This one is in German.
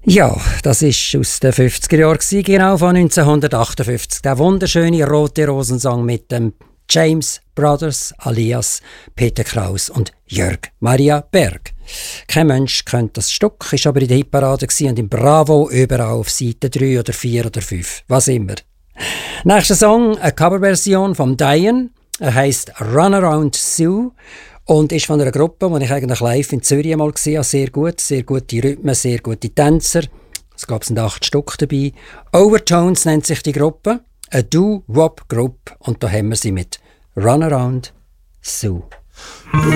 Ja, das war aus den 50er Jahren, genau von 1958. Der wunderschöne Rote Rosensong mit dem James Brothers alias Peter Kraus und Jörg Maria Berg. Kein Mensch kennt das Stück, ist aber in der Hitparade und im Bravo überall auf Seite 3 oder 4 oder 5, was immer. Nächster Song, eine Coverversion vom Diane. Er heisst Runaround Sue und ist von einer Gruppe, die ich eigentlich live in Zürich mal gesehen habe. Sehr gute Rhythmen, sehr gute Tänzer. Es gab 8 Stück dabei. Overtones nennt sich die Gruppe. Eine Do-Wop Group und da haben wir sie mit Runaround Sue.